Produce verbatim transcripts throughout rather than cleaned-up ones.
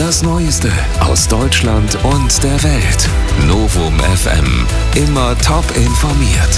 Das Neueste aus Deutschland und der Welt. Novum F M. Immer top informiert.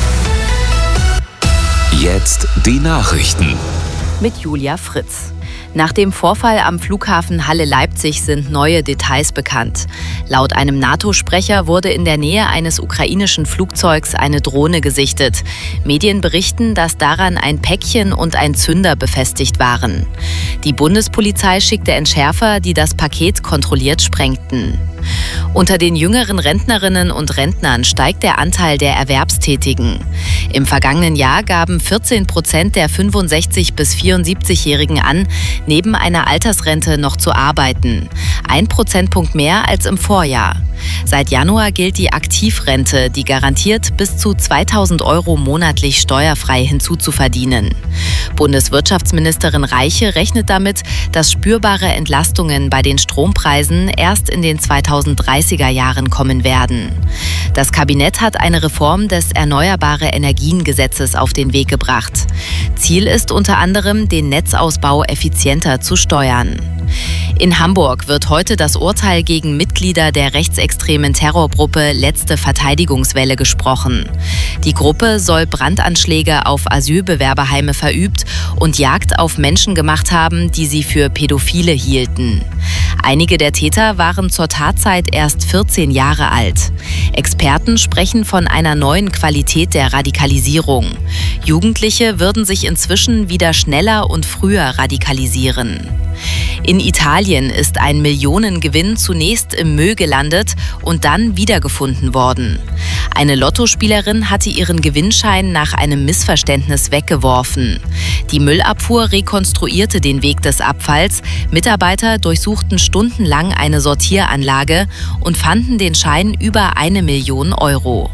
Jetzt die Nachrichten. Mit Julia Fritz. Nach dem Vorfall am Flughafen Halle-Leipzig sind neue Details bekannt. Laut einem NATO-Sprecher wurde in der Nähe eines ukrainischen Flugzeugs eine Drohne gesichtet. Medien berichten, dass daran ein Päckchen und ein Zünder befestigt waren. Die Bundespolizei schickte Entschärfer, die das Paket kontrolliert sprengten. Unter den jüngeren Rentnerinnen und Rentnern steigt der Anteil der Erwerbstätigen. Im vergangenen Jahr gaben vierzehn Prozent der fünfundsechzig- bis vierundsiebzigjährigen an, neben einer Altersrente noch zu arbeiten. Ein Prozentpunkt mehr als im Vorjahr. Seit Januar gilt die Aktivrente, die garantiert, bis zu zweitausend Euro monatlich steuerfrei hinzuzuverdienen. Bundeswirtschaftsministerin Reiche rechnet damit, dass spürbare Entlastungen bei den Strompreisen erst in den zweitausenddreißiger Jahren kommen werden. Das Kabinett hat eine Reform des Erneuerbare-Energien-Gesetzes auf den Weg gebracht. Ziel ist unter anderem, den Netzausbau effizienter zu steuern. In Hamburg wird heute das Urteil gegen Mitglieder der rechtsextremen Terrorgruppe Letzte Verteidigungswelle gesprochen. Die Gruppe soll Brandanschläge auf Asylbewerberheime verübt und Jagd auf Menschen gemacht haben, die sie für Pädophile hielten. Einige der Täter waren zur Tatzeit erst vierzehn Jahre alt. Experten sprechen von einer neuen Qualität der Radikalisierung. Jugendliche würden sich inzwischen wieder schneller und früher radikalisieren. In Italien ist ein Millionengewinn zunächst im Müll gelandet und dann wiedergefunden worden. Eine Lottospielerin hatte ihren Gewinnschein nach einem Missverständnis weggeworfen. Die Müllabfuhr rekonstruierte den Weg des Abfalls. Mitarbeiter durchsuchten stundenlang eine Sortieranlage und fanden den Schein über eine Million Euro.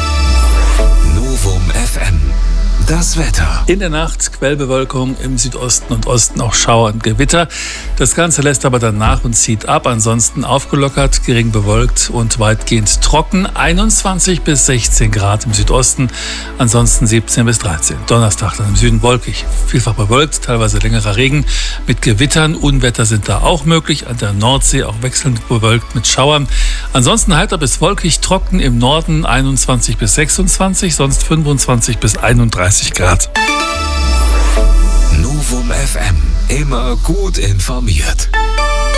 Novum F M. Das Wetter. In der Nacht Quellbewölkung, im Südosten und Osten auch Schauer und Gewitter. Das Ganze lässt aber dann nach und zieht ab. Ansonsten aufgelockert, gering bewölkt und weitgehend trocken. einundzwanzig bis sechzehn Grad im Südosten, ansonsten siebzehn bis dreizehn. Donnerstag dann im Süden wolkig, vielfach bewölkt, teilweise längerer Regen mit Gewittern. Unwetter sind da auch möglich. An der Nordsee auch wechselnd bewölkt mit Schauern. Ansonsten heiter bis wolkig, trocken im Norden einundzwanzig bis sechsundzwanzig, sonst fünfundzwanzig bis einunddreißig Grad. Novum F M. Immer gut informiert.